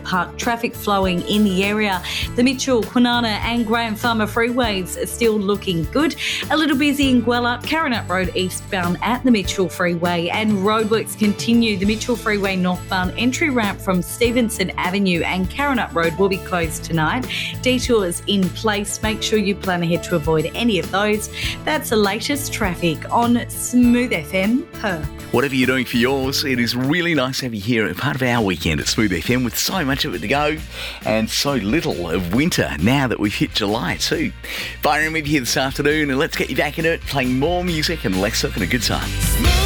Park. Traffic flowing in the area. The Mitchell, Kwinana and Graham Farmer freeways are still looking good. A little busy in Gwelup, Karrinyup Road eastbound at the Mitchell Freeway, and roadworks continue. The Mitchell Freeway northbound entry ramp from Stevenson Avenue and Karrinyup Road will be closed tonight. Detours in place. Make sure you plan ahead to avoid any of those. That's the latest traffic on Smooth FM Perth. Whatever you're doing for yours, it is really nice to have you here at part of our weekend at Smooth FM with so much of it to go and so little of winter now that we've hit July too. Byron with you here this afternoon, and let's get you back into it, playing more music and less talk and a good time.